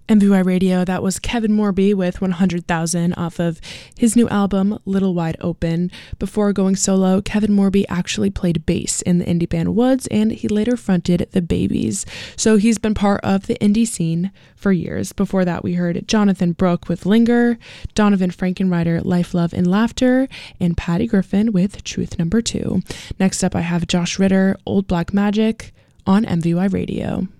MVY Radio, that was Kevin Morby with 100,000 off of his new album, Little Wide Open. Before going solo, Kevin Morby actually played bass in the indie band Woods, and he later fronted The Babies. So he's been part of the indie scene for years. Before that, we heard Jonathan Brooke with Linger, Donovan Frankenreiter, Life, Love, and Laughter, and Patty Griffin with Truth Number 2. Next up, I have Josh Ritter, Old Black Magic on MVY Radio.